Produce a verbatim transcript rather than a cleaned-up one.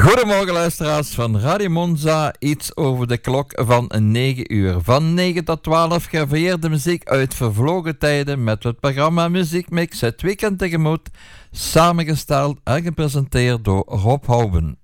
Goedemorgen luisteraars van Radio Monza, iets over de klok van negen uur. Van negen tot twaalf gevarieerde muziek uit vervlogen tijden met het programma Muziekmix het weekend tegemoet, samengesteld en gepresenteerd door Rob Houben.